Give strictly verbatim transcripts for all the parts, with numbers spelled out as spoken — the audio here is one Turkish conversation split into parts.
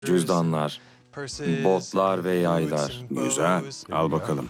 cüzdanlar, botlar ve yaylar. Güzel, al bakalım.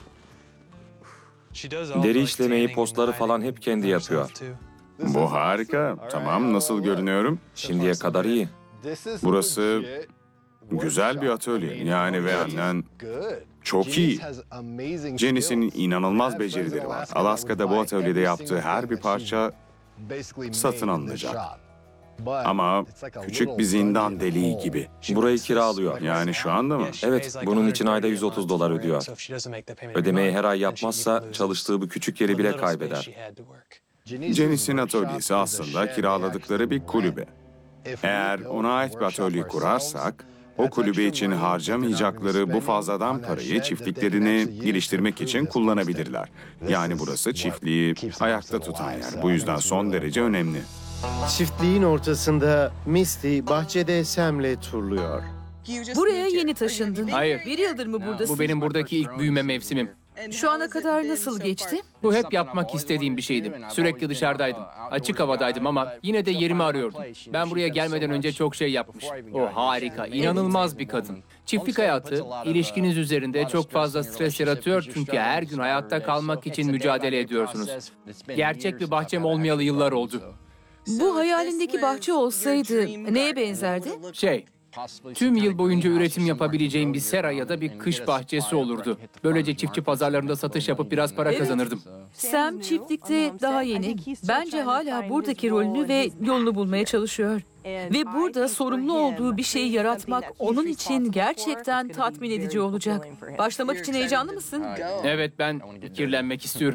Deri işlemeyi, postları falan hep kendi yapıyor. Bu harika. Tamam, nasıl görünüyorum? Şimdiye kadar iyi. Burası güzel bir atölye. Yani ve annen çok iyi. Janice'in inanılmaz becerileri var. Alaska'da bu atölyede yaptığı her bir parça satın alınacak. Ama küçük bir zindan deliği gibi. Burayı kiralıyor. Yani şu anda mı? Evet, bunun için ayda yüz otuz dolar ödüyor. Ödemeyi her ay yapmazsa çalıştığı bu küçük yeri bile kaybeder. Janice'in atölyesi aslında kiraladıkları bir kulübe. Eğer ona ait bir atölye kurarsak, o kulübe için harcamayacakları bu fazladan parayı çiftliklerini geliştirmek için kullanabilirler. Yani burası çiftliği ayakta tutan yer. Bu yüzden son derece önemli. Çiftliğin ortasında Misty bahçede Sam'le turluyor. Buraya yeni taşındın. Hayır. Bir yıldır mı buradasın? Bu benim buradaki ilk büyüme mevsimim. Şu ana kadar nasıl geçti? Bu hep yapmak istediğim bir şeydi. Sürekli dışarıdaydım. Açık havadaydım ama yine de yerimi arıyordum. Ben buraya gelmeden önce çok şey yapmış. O harika, inanılmaz bir kadın. Çiftlik hayatı, ilişkiniz üzerinde çok fazla stres yaratıyor çünkü her gün hayatta kalmak için mücadele ediyorsunuz. Gerçek bir bahçem olmayalı yıllar oldu. Bu hayalindeki bahçe olsaydı neye benzerdi? Şey, tüm yıl boyunca üretim yapabileceğim bir sera ya da bir kış bahçesi olurdu. Böylece çiftçi pazarlarında satış yapıp biraz para kazanırdım. Sam çiftlikte daha yeni. Bence hala buradaki rolünü ve yolunu bulmaya çalışıyor. Ve burada sorumlu olduğu bir şeyi yaratmak onun için gerçekten tatmin edici olacak. Başlamak için heyecanlı mısın? Evet, ben kirlenmek istiyorum.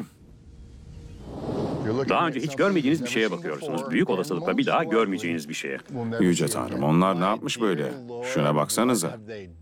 Daha önce hiç görmediğiniz bir şeye bakıyorsunuz. Büyük olasılıkla bir daha görmeyeceğiniz bir şeye. Yüce Tanrım, onlar ne yapmış böyle? Şuna baksanıza.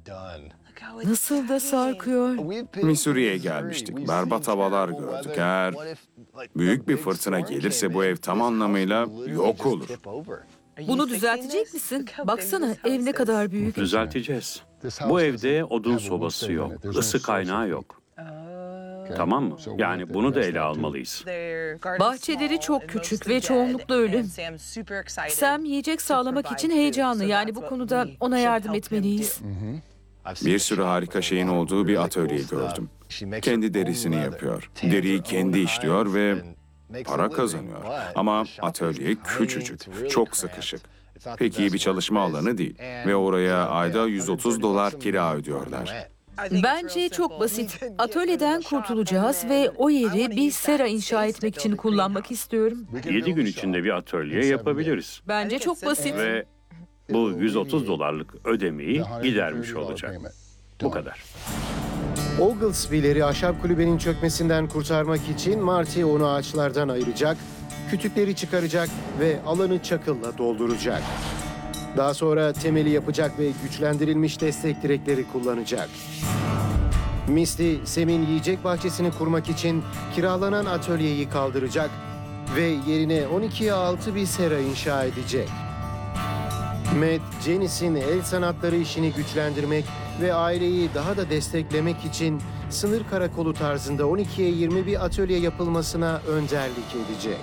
Nasıl da sarkıyor. Missouri'ye gelmiştik. Berbat havalar gördük. Eğer büyük bir fırtına gelirse bu ev tam anlamıyla yok olur. Bunu düzeltecek misin? Baksana ev ne kadar büyük. Düzelteceğiz. Bu evde odun sobası yok, ısı kaynağı yok. Tamam mı? Yani bunu da ele almalıyız. Bahçeleri çok küçük ve çoğunlukla ölü. Sam yiyecek sağlamak için heyecanlı. Yani bu konuda ona yardım etmeliyiz. Bir sürü harika şeyin olduğu bir atölye gördüm. Kendi derisini yapıyor. Deriyi kendi işliyor ve para kazanıyor. Ama atölye küçücük, çok sıkışık. Pek iyi bir çalışma alanı değil. Ve oraya ayda yüz otuz dolar kira ödüyorlar. Bence çok basit. Atölyeden kurtulacağız ve o yeri bir sera inşa etmek için kullanmak istiyorum. Yedi gün içinde bir atölye yapabiliriz. Bence çok basit. Ve bu yüz otuz dolarlık ödemeyi gidermiş olacak. Bu kadar. Oglesby'leri ahşap kulübenin çökmesinden kurtarmak için Marty onu ağaçlardan ayıracak, kütükleri çıkaracak ve alanı çakılla dolduracak. Daha sonra temeli yapacak ve güçlendirilmiş destek direkleri kullanacak. Misty, Sam'in yiyecek bahçesini kurmak için kiralanan atölyeyi kaldıracak ve yerine on ikiye altı bir sera inşa edecek. Matt, Janice'in el sanatları işini güçlendirmek ve aileyi daha da desteklemek için sınır karakolu tarzında on ikiye yirmi bir atölye yapılmasına önderlik edecek.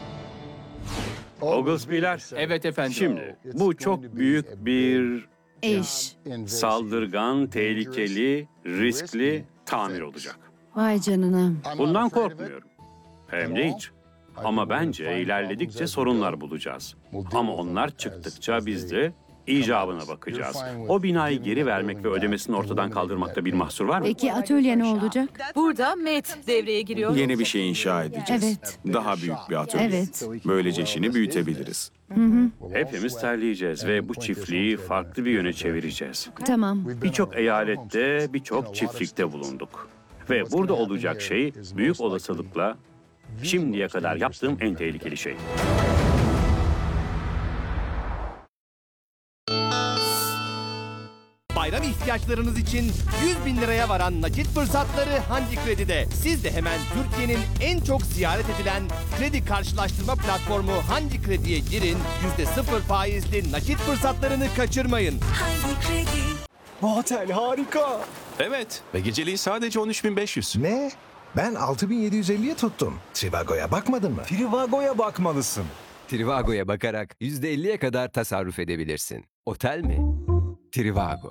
Oglesby'ler. Evet efendim. Şimdi bu çok büyük bir İş. saldırgan, tehlikeli, riskli tamir olacak. Vay canına. Bundan korkmuyorum. Hem de hiç. Ama bence ilerledikçe sorunlar bulacağız. Ama onlar çıktıkça biz de icabına bakacağız. O binayı geri vermek ve ödemesini ortadan kaldırmakta bir mahsur var mı? Peki atölye ne olacak? Burada Matt devreye giriyor. Yeni bir şey inşa edeceğiz. Evet. Daha büyük bir atölye. Evet. Böylece işini büyütebiliriz. Hepimiz terleyeceğiz ve bu çiftliği farklı bir yöne çevireceğiz. Tamam. Birçok eyalette, birçok çiftlikte bulunduk. Ve burada olacak şey büyük olasılıkla şimdiye kadar yaptığım en tehlikeli şey. Bayram ihtiyaçlarınız için yüz bin liraya varan nakit fırsatları Hangi Kredi'de. Siz de hemen Türkiye'nin en çok ziyaret edilen kredi karşılaştırma platformu Hangi Kredi'ye girin, yüzde sıfır faizli nakit fırsatlarını kaçırmayın. Hangi Kredi? Bu otel harika. Evet ve geceliği sadece on üç bin beş yüz. Ne? Ben altı bin yedi yüz elliye tuttum. Trivago'ya bakmadın mı? Trivago'ya bakmalısın. Trivago'ya bakarak yüzde elliye kadar tasarruf edebilirsin. Otel mi? Trivago.